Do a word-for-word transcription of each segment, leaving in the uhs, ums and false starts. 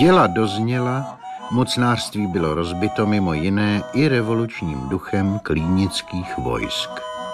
Děla dozněla, mocnářství bylo rozbito mimo jiné i revolučním duchem klínických vojsk.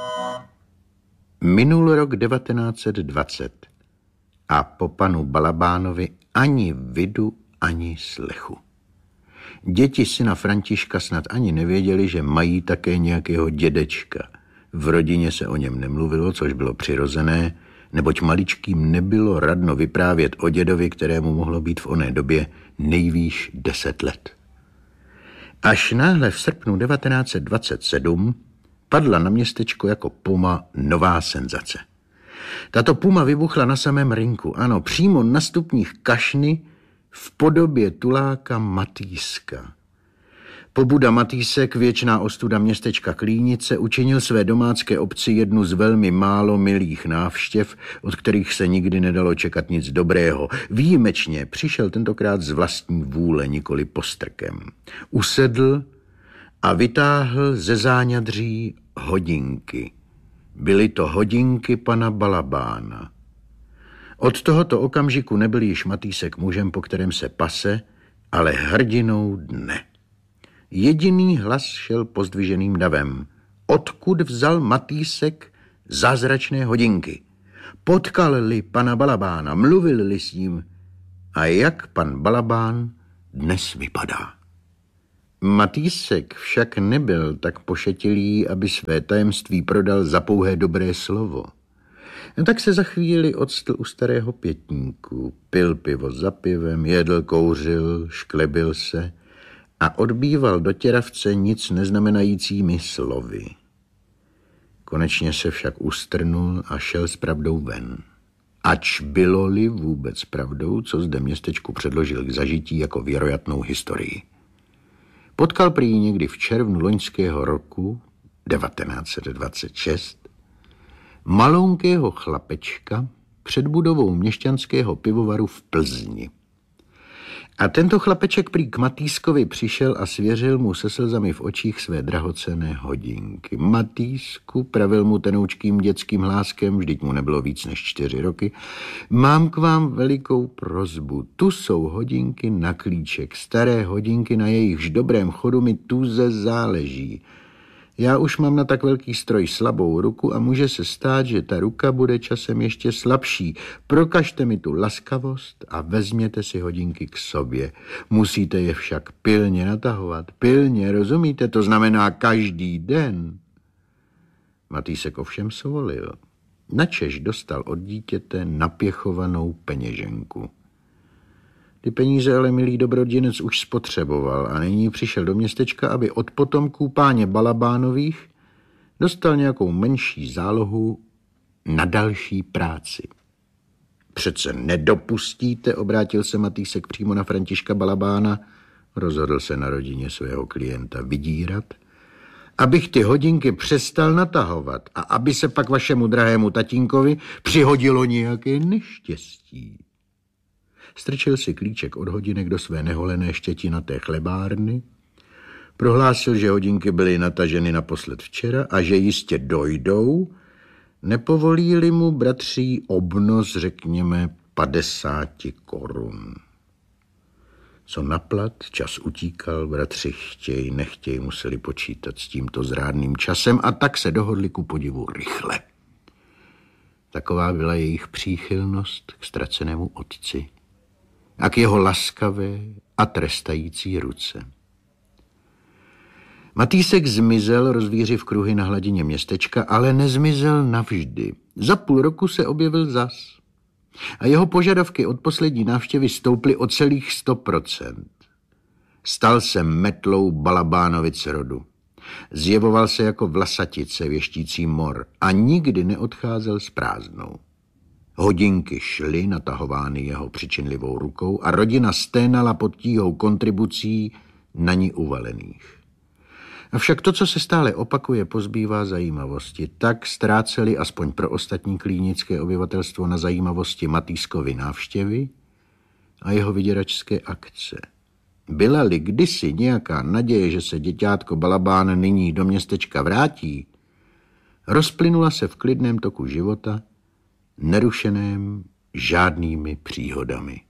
Minul rok devatenáct set dvacet a po panu Balabánovi ani vidu, ani slechu. Děti syna Františka snad ani nevěděli, že mají také nějakého dědečka. V rodině se o něm nemluvilo, což bylo přirozené, neboť maličkým nebylo radno vyprávět o dědovi, kterému mohlo být v oné době nejvýš deset let. Až náhle v srpnu devatenáct set dvacet sedm padla na městečko jako puma nová senzace. Tato puma vybuchla na samém rynku, ano, přímo na stupních kašny v podobě tuláka Matýska. Pobuda Matýsek, věčná ostuda městečka Klínice, učinil své domácké obci jednu z velmi málo milých návštěv, od kterých se nikdy nedalo čekat nic dobrého. Výjimečně přišel tentokrát z vlastní vůle, nikoli postrkem. Usedl a vytáhl ze záňadří hodinky. Byly to hodinky pana Balabána. Od tohoto okamžiku nebyl již Matýsek mužem, po kterém se pase, ale hrdinou dne. Jediný hlas šel pozdviženým davem. Odkud vzal Matýsek zázračné hodinky? Potkal-li pana Balabána, mluvil-li s ním? A jak pan Balabán dnes vypadá? Matýsek však nebyl tak pošetilý, aby své tajemství prodal za pouhé dobré slovo. Tak se za chvíli odstl u starého pětníku, pil pivo za pivem, jedl, kouřil, šklebil se a odbýval do těravce nic neznamenajícími slovy. Konečně se však ustrnul a šel s pravdou ven. Ač bylo-li vůbec pravdou, co zde městečku předložil k zažití jako věroятnou historii. Potkal prý někdy v červnu loňského roku devatenáct set dvacet šest malounkého chlapečka před budovou měšťanského pivovaru v Plzni. A tento chlapeček prý k Matýskovi přišel a svěřil mu se slzami v očích své drahocenné hodinky. Matýsku, pravil mu tenoučkým dětským hláskem, vždyť mu nebylo víc než čtyři roky, mám k vám velikou prosbu. Tu jsou hodinky na klíček, staré hodinky, na jejichž dobrém chodu mi tuze záleží. Já už mám na tak velký stroj slabou ruku a může se stát, že ta ruka bude časem ještě slabší. Prokažte mi tu laskavost a vezměte si hodinky k sobě. Musíte je však pilně natahovat. Pilně, rozumíte? To znamená každý den. Matýsek ovšem svolil. Načež dostal od dítěte napěchovanou peněženku. Ty peníze ale milý dobrodinec už spotřeboval a nyní přišel do městečka, aby od potomků páně Balabánových dostal nějakou menší zálohu na další práci. Přece nedopustíte, obrátil se Matýsek přímo na Františka Balabána, rozhodl se na rodině svého klienta vydírat, abych ty hodinky přestal natahovat a aby se pak vašemu drahému tatínkovi přihodilo nějaké neštěstí. Strčil si klíček od hodinek do své neholené štětinaté chlebárny, prohlásil, že hodinky byly nataženy naposled včera a že jistě dojdou, nepovolí-li mu bratří obnos, řekněme, padesáti korun. Co naplat, čas utíkal, bratři chtěj, nechtěj, museli počítat s tímto zrádným časem a tak se dohodli ku podivu rychle. Taková byla jejich příchylnost k ztracenému otci a k jeho laskavé a trestající ruce. Matýsek zmizel, rozvířiv kruhy na hladině městečka, ale nezmizel navždy. Za půl roku se objevil zas. A jeho požadavky od poslední návštěvy stouply o celých sto procent. Stal se metlou Balabánovic rodu. Zjevoval se jako vlasatice věštící mor a nikdy neodcházel s prázdnou. Hodinky šly natahovány jeho přičinlivou rukou a rodina sténala pod tíhou kontribucí na ní uvalených. Avšak to, co se stále opakuje, pozbývá zajímavosti. Tak ztráceli aspoň pro ostatní klínické obyvatelstvo na zajímavosti Matýskovy návštěvy a jeho vyděračské akce. Byla-li kdysi nějaká naděje, že se děťátko Balabán nyní do městečka vrátí, rozplynula se v klidném toku života, nerušeném žádnými příhodami.